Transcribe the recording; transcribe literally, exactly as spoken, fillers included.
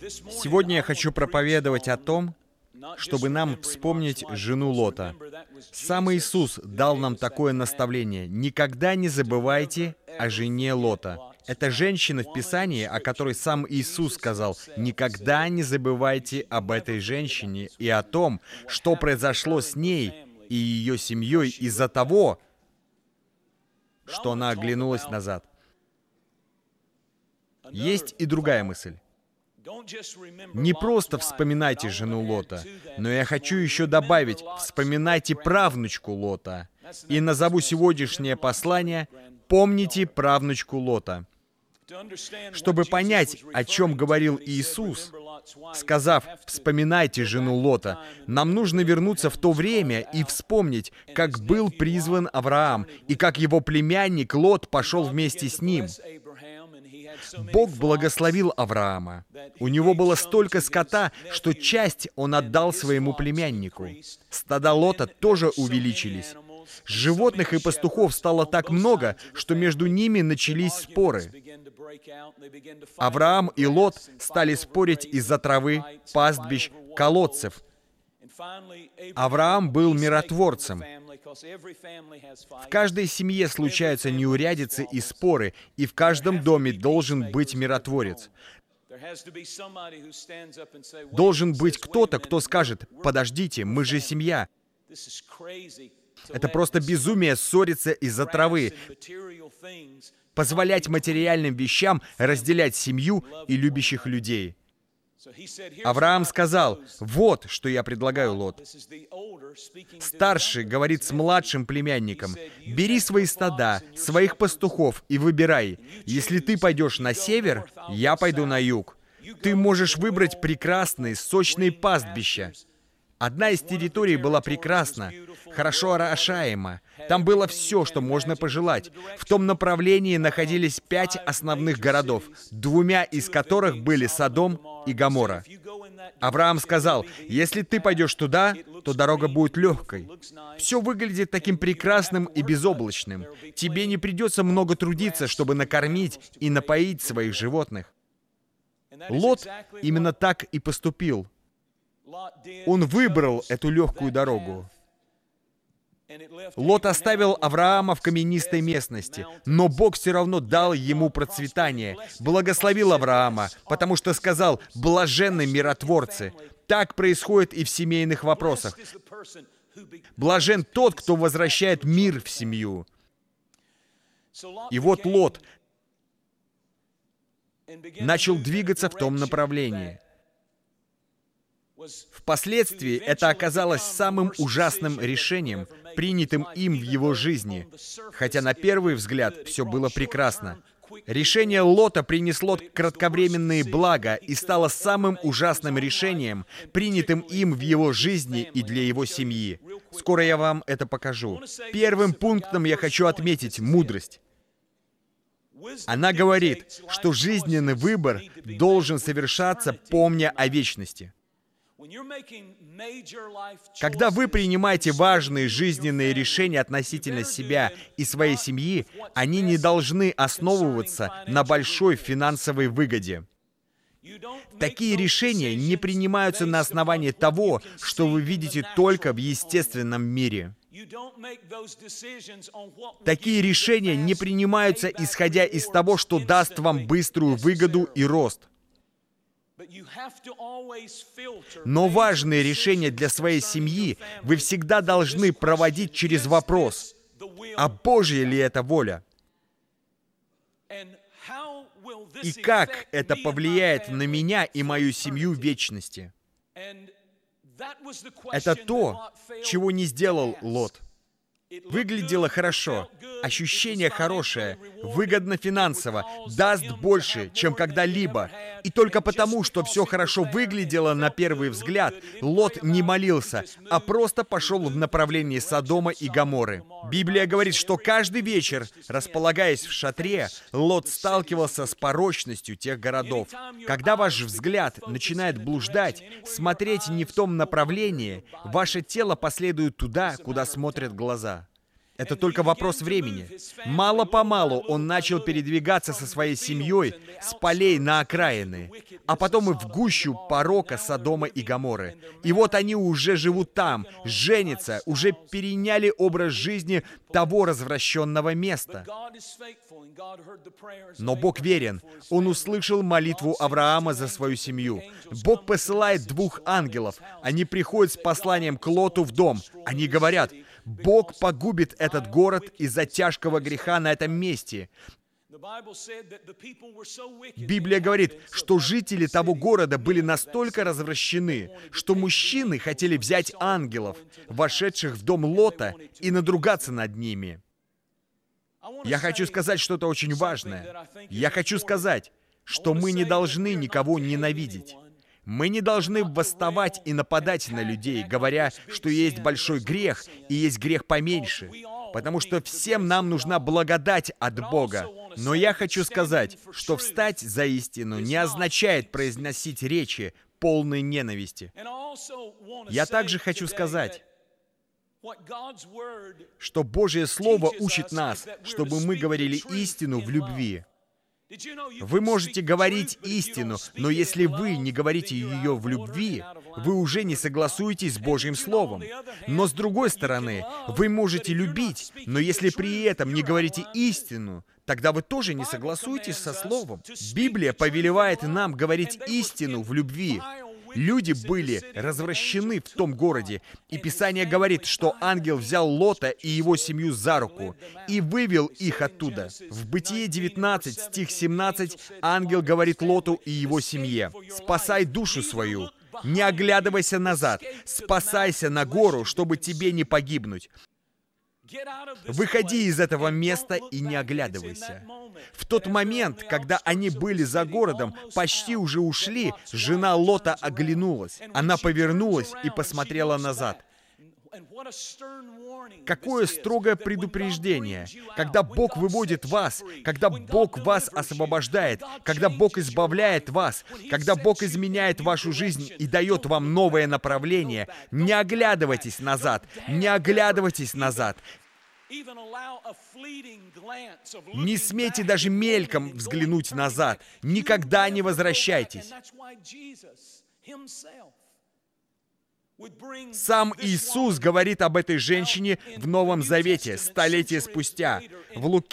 Сегодня я хочу проповедовать о том, чтобы нам вспомнить жену Лота. Сам Иисус дал нам такое наставление: никогда не забывайте о жене Лота. Это женщина в Писании, о которой сам Иисус сказал: никогда не забывайте об этой женщине и о том, что произошло с ней и ее семьей из-за того, что она оглянулась назад. Есть и другая мысль. Не просто вспоминайте жену Лота, но я хочу еще добавить: вспоминайте правнучку Лота. И назову сегодняшнее послание «Помните правнучку Лота». Чтобы понять, о чем говорил Иисус, сказав «вспоминайте жену Лота», нам нужно вернуться в то время и вспомнить, как был призван Авраам, и как его племянник Лот пошел вместе с ним. Бог благословил Авраама. У него было столько скота, что часть он отдал своему племяннику. Стада Лота тоже увеличились. Животных и пастухов стало так много, что между ними начались споры. Авраам и Лот стали спорить из-за травы, пастбищ, колодцев. Авраам был миротворцем. В каждой семье случаются неурядицы и споры, и в каждом доме должен быть миротворец. Должен быть кто-то, кто скажет: «Подождите, мы же семья». Это просто безумие ссориться из-за травы, позволять материальным вещам разделять семью и любящих людей. Авраам сказал: «Вот, что я предлагаю, Лот». Старший говорит с младшим племянником: «Бери свои стада, своих пастухов и выбирай. Если ты пойдешь на север, я пойду на юг. Ты можешь выбрать прекрасные, сочные пастбища». Одна из территорий была прекрасна, хорошо орошаема. Там было все, что можно пожелать. В том направлении находились пять основных городов, двумя из которых были Содом и Гоморра. Авраам сказал: «Если ты пойдешь туда, то дорога будет легкой. Все выглядит таким прекрасным и безоблачным. Тебе не придется много трудиться, чтобы накормить и напоить своих животных». Лот именно так и поступил. Он выбрал эту легкую дорогу. Лот оставил Авраама в каменистой местности, но Бог все равно дал ему процветание, благословил Авраама, потому что сказал: «Блаженны миротворцы». Так происходит и в семейных вопросах. Блажен тот, кто возвращает мир в семью. И вот Лот начал двигаться в том направлении. Впоследствии это оказалось самым ужасным решением, принятым им в его жизни, хотя на первый взгляд все было прекрасно. Решение Лота принесло кратковременные блага и стало самым ужасным решением, принятым им в его жизни и для его семьи. Скоро я вам это покажу. Первым пунктом я хочу отметить мудрость. Она говорит, что жизненный выбор должен совершаться, помня о вечности. Когда вы принимаете важные жизненные решения относительно себя и своей семьи, они не должны основываться на большой финансовой выгоде. Такие решения не принимаются на основании того, что вы видите только в естественном мире. Такие решения не принимаются, исходя из того, что даст вам быструю выгоду и рост. Но важные решения для своей семьи вы всегда должны проводить через вопрос: а Божья ли это воля? И как это повлияет на меня и мою семью в вечности? Это то, чего не сделал Лот. Выглядело хорошо, ощущение хорошее, выгодно финансово, даст больше, чем когда-либо. И только потому, что все хорошо выглядело на первый взгляд, Лот не молился, а просто пошел в направлении Содома и Гоморры. Библия говорит, что каждый вечер, располагаясь в шатре, Лот сталкивался с порочностью тех городов. Когда ваш взгляд начинает блуждать, смотреть не в том направлении, ваше тело последует туда, куда смотрят глаза. Это только вопрос времени. Мало-помалу он начал передвигаться со своей семьей с полей на окраины, а потом и в гущу порока Содома и Гоморры. И вот они уже живут там, женятся, уже переняли образ жизни того развращенного места. Но Бог верен. Он услышал молитву Авраама за свою семью. Бог посылает двух ангелов. Они приходят с посланием к Лоту в дом. Они говорят: Бог погубит этот город из-за тяжкого греха на этом месте. Библия говорит, что жители того города были настолько развращены, что мужчины хотели взять ангелов, вошедших в дом Лота, и надругаться над ними. Я хочу сказать что-то очень важное. Я хочу сказать, что мы не должны никого ненавидеть. Мы не должны восставать и нападать на людей, говоря, что есть большой грех и есть грех поменьше, потому что всем нам нужна благодать от Бога. Но я хочу сказать, что встать за истину не означает произносить речи, полные ненависти. Я также хочу сказать, что Божье Слово учит нас, чтобы мы говорили истину в любви. Вы можете говорить истину, но если вы не говорите ее в любви, вы уже не согласуетесь с Божьим Словом. Но с другой стороны, вы можете любить, но если при этом не говорите истину, тогда вы тоже не согласуетесь со Словом. Библия повелевает нам говорить истину в любви. Люди были развращены в том городе, и Писание говорит, что ангел взял Лота и его семью за руку и вывел их оттуда. В Бытие девятнадцать, стих семнадцать, ангел говорит Лоту и его семье: «Спасай душу свою, не оглядывайся назад, спасайся на гору, чтобы тебе не погибнуть. Выходи из этого места и не оглядывайся». В тот момент, когда они были за городом, почти уже ушли, жена Лота оглянулась. Она повернулась и посмотрела назад. Какое строгое предупреждение! Когда Бог выводит вас, когда Бог вас освобождает, когда Бог избавляет вас, когда Бог изменяет вашу жизнь и дает вам новое направление, не оглядывайтесь назад, не оглядывайтесь назад. Не смейте даже мельком взглянуть назад. Никогда не возвращайтесь. Сам Иисус говорит об этой женщине в Новом Завете, столетия спустя. В Луки